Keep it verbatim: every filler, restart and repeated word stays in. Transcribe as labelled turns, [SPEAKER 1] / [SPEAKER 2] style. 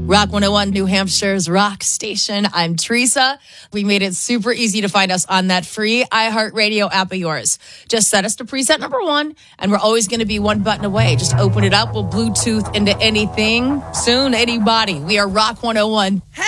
[SPEAKER 1] Rock one oh one, New Hampshire's rock station. I'm Teresa. We made it super easy to find us on that free iHeartRadio app of yours. Just set us to preset number one, and we're always going to be one button away. Just open it up. We'll Bluetooth into anything, soon, anybody. We are Rock one oh one.
[SPEAKER 2] Hey!